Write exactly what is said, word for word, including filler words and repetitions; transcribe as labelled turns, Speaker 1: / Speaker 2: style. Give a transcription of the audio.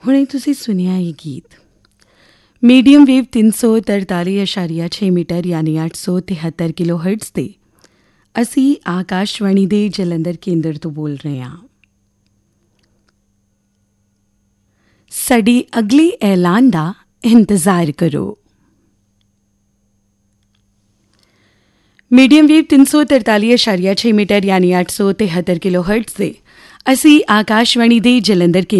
Speaker 1: ਹੁਣੇ ਤੁਸੀਂ ਸੁਣਿਆ ਇਹ ਗੀਤ ਮੀਡੀਅਮ ਵੇਵ ਤਿੰਨ ਸੌ ਤਰਤਾਲੀ ਇਸ਼ਾਰੀਆ ਛੇ ਮੀਟਰ ਯਾਨੀ ਅੱਠ ਸੌ ਤਿਹੱਤਰ ਕਿਲੋ ਹਰਟਜ਼ 'ਤੇ ਅਸੀਂ ਆਕਾਸ਼ਵਾਣੀ ਦੇ ਜਲੰਧਰ ਕੇਂਦਰ ਤੋਂ ਬੋਲ ਰਹੇ ਹਾਂ। ਸਾਡੀ ਅਗਲੀ ਐਲਾਨ ਦਾ ਇੰਤਜ਼ਾਰ ਕਰੋ। ਮੀਡੀਅਮ ਵੇਵ ਤਿੰਨ ਸੌ ਤਰਤਾਲੀ ਇਸ਼ਾਰੀਆ ਛੇ ਮੀਟਰ ਯਾਨੀ ਅੱਠ ਸੌ ਤਿਹੱਤਰ ਕਿਲੋ ਹਰਟਜ਼ 'ਤੇ ਅਸੀਂ ਆਕਾਸ਼ਵਾਣੀ ਦੇ ਜਲੰਧਰ